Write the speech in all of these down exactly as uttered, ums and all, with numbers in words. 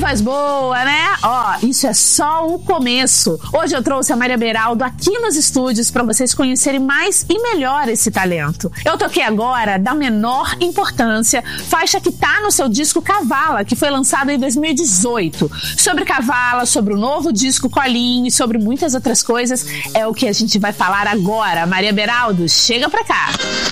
voz boa, né? Ó, isso é só o começo. Hoje eu trouxe a Maria Beraldo aqui nos estúdios para vocês conhecerem mais e melhor esse talento. Eu toquei agora Da Menor Importância, faixa que tá no seu disco Cavala, que foi lançado em dois mil e dezoito. Sobre Cavala, sobre o novo disco Colinho e sobre muitas outras coisas é o que a gente vai falar agora. Maria Beraldo, chega pra cá.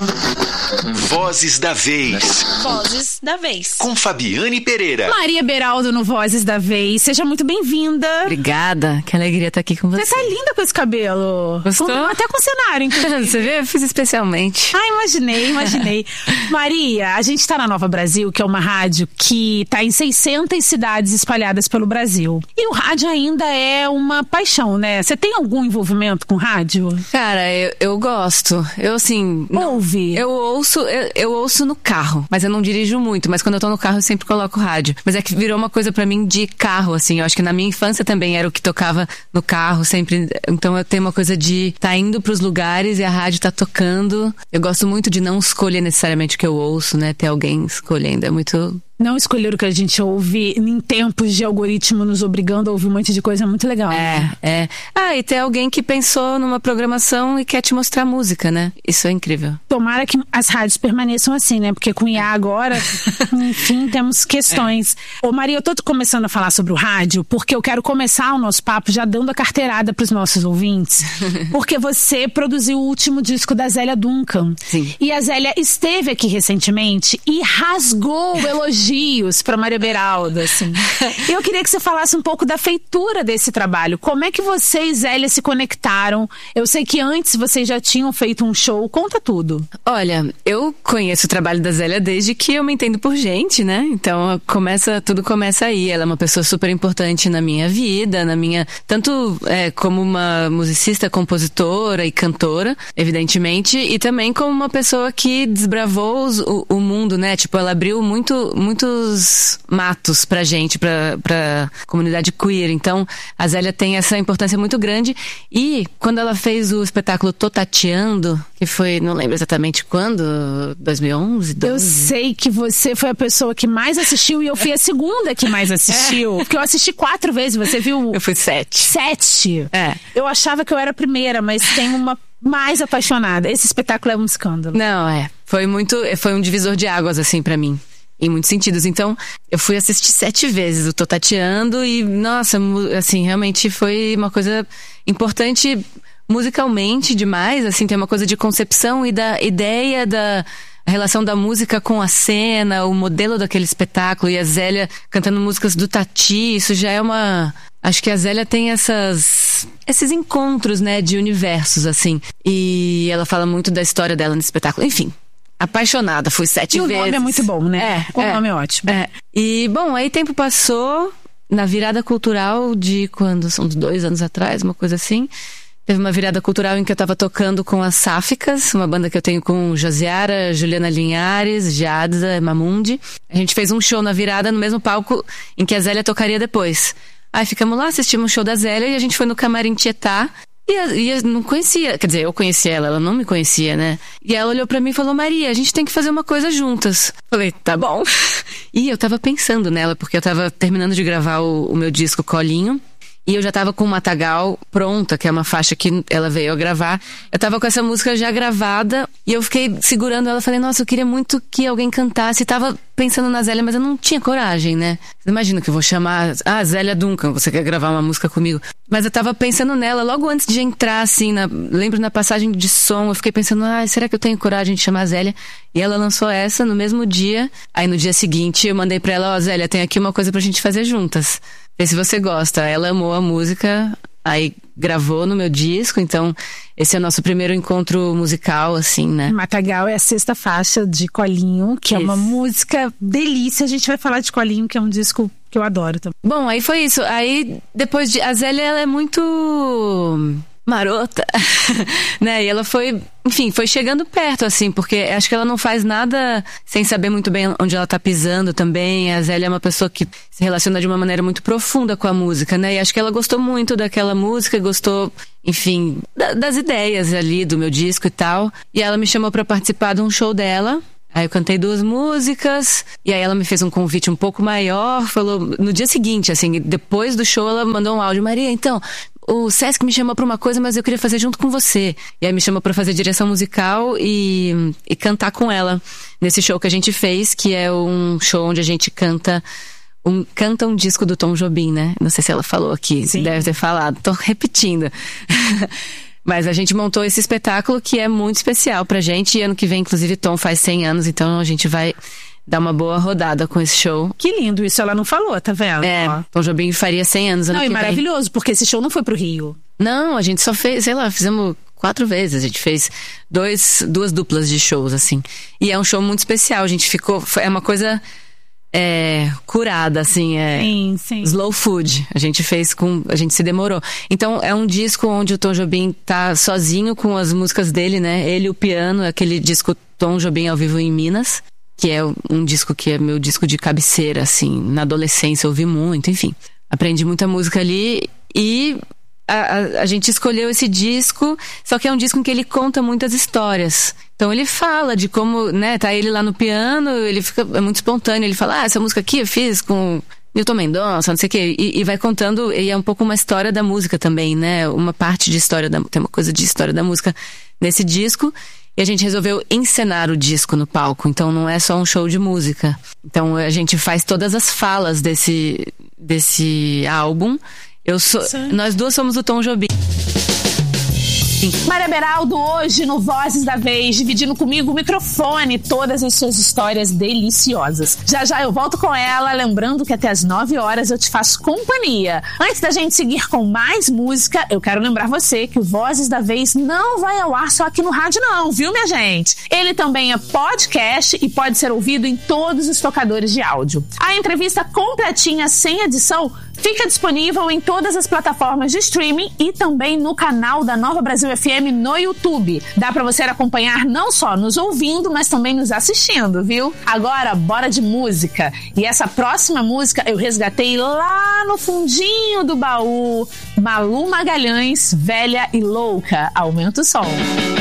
Vozes da Vez. Vozes da Vez. Com Fabiane Pereira. Maria Beraldo no Vozes da Vez. Seja muito bem-vinda. Obrigada. Que alegria estar aqui com você. Você tá linda com esse cabelo. Gostou? Com, até com cenário, inclusive. Você vê? Eu fiz especialmente. Ah, imaginei, imaginei. Maria, a gente tá na Nova Brasil, que é uma rádio que tá em seiscentas cidades espalhadas pelo Brasil. E o rádio ainda é uma paixão, né? Você tem algum envolvimento com rádio? Cara, eu, eu gosto. Eu, assim... Ouve? Eu ouço, eu, eu ouço no carro, mas eu não dirijo muito. Mas quando eu tô no carro, eu sempre coloco rádio. Mas é que virou uma coisa pra mim de carro, assim. Eu acho que na minha infância também era o que tocava no carro, sempre. Então eu tenho uma coisa de tá indo pros lugares e a rádio tá tocando. Eu gosto muito de não escolher necessariamente o que eu ouço, né? Ter alguém escolhendo. É muito... Não escolher o que a gente ouve em tempos de algoritmo nos obrigando a ouvir um monte de coisa é muito legal. É, né? é. Ah, e ter alguém que pensou numa programação e quer te mostrar música, né? Isso é incrível. Tomara que as rádios permaneçam assim, né? Porque com I A agora, enfim, temos questões. É. Ô Maria, eu tô começando a falar sobre o rádio porque eu quero começar o nosso papo já dando a carteirada pros nossos ouvintes. Porque você produziu o último disco da Zélia Duncan. Sim. E a Zélia esteve aqui recentemente e rasgou o elogio para Maria Beraldo, assim. Eu queria que você falasse um pouco da feitura desse trabalho. Como é que você e Zélia se conectaram? Eu sei que antes vocês já tinham feito um show. Conta tudo. Olha, eu conheço o trabalho da Zélia desde que eu me entendo por gente, né? Então começa, tudo começa aí. Ela é uma pessoa super importante na minha vida, na minha... Tanto é, como uma musicista, compositora e cantora, evidentemente, e também como uma pessoa que desbravou os, o, o mundo, né? Tipo, ela abriu muito... muito muitos matos pra gente, pra, pra comunidade queer. Então, a Zélia tem essa importância muito grande. E quando ela fez o espetáculo Tô Tateando, que foi, não lembro exatamente quando, dois mil e onze, doze. Eu sei que você foi a pessoa que mais assistiu e eu fui a segunda que mais assistiu. Porque eu assisti quatro vezes, você viu? Eu fui sete. Sete? É. Eu achava que eu era a primeira, mas tem uma mais apaixonada. Esse espetáculo é um escândalo. Não, é. Foi muito, foi um divisor de águas, assim, pra mim. Em muitos sentidos. Então, eu fui assistir sete vezes o Tô Tateando e, nossa, assim, realmente foi uma coisa importante musicalmente demais, assim, tem uma coisa de concepção e da ideia da relação da música com a cena, o modelo daquele espetáculo e a Zélia cantando músicas do Tati, isso já é uma... Acho que a Zélia tem essas, esses encontros, né, de universos, assim, e ela fala muito da história dela no espetáculo, enfim. Apaixonada, fui sete e vezes. E o nome é muito bom, né? É, o é, nome é ótimo. É. E, bom, aí tempo passou, na virada cultural de quando? São uns dois anos atrás, uma coisa assim. Teve uma virada cultural em que eu tava tocando com as Sáficas, uma banda que eu tenho com Josiara, Juliana Linhares, Jadza, Mamundi. A gente fez um show na virada no mesmo palco em que a Zélia tocaria depois. Aí ficamos lá, assistimos um show da Zélia e a gente foi no Camarim Tietá. E eu, e eu não conhecia, quer dizer, eu conhecia ela, ela não me conhecia, né? E ela olhou pra mim e falou, Maria, a gente tem que fazer uma coisa juntas. Falei, tá bom. E eu tava pensando nela, porque eu tava terminando de gravar o, o meu disco Colinho. E eu já tava com o Matagal pronta, que é uma faixa que ela veio a gravar. Eu tava com essa música já gravada e eu fiquei segurando ela. Falei, nossa, eu queria muito que alguém cantasse. Tava pensando na Zélia, mas eu não tinha coragem, né? Você imagina que eu vou chamar... Ah, Zélia Duncan, você quer gravar uma música comigo? Mas eu tava pensando nela logo antes de entrar, assim, na... lembro na passagem de som, eu fiquei pensando, ah, será que eu tenho coragem de chamar a Zélia? E ela lançou essa no mesmo dia. Aí no dia seguinte eu mandei pra ela, ó, oh, Zélia, tem aqui uma coisa pra gente fazer juntas. Vê se você gosta. Ela amou a música, aí gravou no meu disco, então esse é o nosso primeiro encontro musical, assim, né? Matagal é a sexta faixa de Colinho, que isso. É uma música delícia. A gente vai falar de Colinho, que é um disco que eu adoro também. Bom, aí foi isso. Aí depois de... A Zélia, ela é muito... marota, né? E ela foi, enfim, foi chegando perto, assim, porque acho que ela não faz nada sem saber muito bem onde ela tá pisando também. A Zélia é uma pessoa que se relaciona de uma maneira muito profunda com a música, né? E acho que ela gostou muito daquela música, gostou, enfim, da, das ideias ali do meu disco e tal. E ela me chamou pra participar de um show dela. Aí eu cantei duas músicas, e aí ela me fez um convite um pouco maior, falou, no dia seguinte, assim, depois do show, ela mandou um áudio, Maria, então, o Sesc me chamou pra uma coisa, mas eu queria fazer junto com você. E aí me chamou pra fazer direção musical e, e cantar com ela, nesse show que a gente fez, que é um show onde a gente canta um, canta um disco do Tom Jobim, né? Não sei se ela falou aqui, Sim. deve ter falado, tô repetindo. Mas a gente montou esse espetáculo que é muito especial pra gente. E ano que vem, inclusive, Tom faz cem anos. Então a gente vai dar uma boa rodada com esse show. Que lindo, isso ela não falou, tá vendo? É, Ó. Tom Jobim faria cem anos ano não, que e vem. maravilhoso, porque esse show não foi pro Rio. Não, a gente só fez, sei lá, fizemos quatro vezes. A gente fez dois, duas duplas de shows, assim. E é um show muito especial. A gente ficou... É uma coisa... É, curada, assim, é sim, sim. Slow food. A gente fez com... A gente se demorou. Então, é um disco onde o Tom Jobim tá sozinho com as músicas dele, né? Ele e o piano, aquele disco Tom Jobim ao vivo em Minas, que é um disco que é meu disco de cabeceira, assim. Na adolescência eu ouvi muito, enfim. Aprendi muita música ali e... A, a, a gente escolheu esse disco, só que é um disco em que ele conta muitas histórias. Então ele fala de como, né, tá ele lá no piano, ele fica, é muito espontâneo, ele fala, ah, essa música aqui eu fiz com Newton Mendonça, não sei o quê, e, e vai contando, e é um pouco uma história da música também, né, uma parte de história da, tem uma coisa de história da música nesse disco, e a gente resolveu encenar o disco no palco, então não é só um show de música. Então a gente faz todas as falas desse, desse álbum. Eu sou, nós duas somos o Tom Jobim. Maria Beraldo hoje no Vozes da Vez, dividindo comigo o microfone, todas as suas histórias deliciosas. Já já eu volto com ela, lembrando que até as nove horas eu te faço companhia. Antes da gente seguir com mais música, eu quero lembrar você que o Vozes da Vez não vai ao ar só aqui no rádio não, viu minha gente? Ele também é podcast e pode ser ouvido em todos os tocadores de áudio. A entrevista completinha, sem edição, fica disponível em todas as plataformas de streaming e também no canal da Nova Brasil F M no YouTube. Dá pra você acompanhar não só nos ouvindo, mas também nos assistindo, viu? Agora, bora de música. E essa próxima música eu resgatei lá no fundinho do baú. Malu Magalhães, Velha e Louca. Aumenta o som.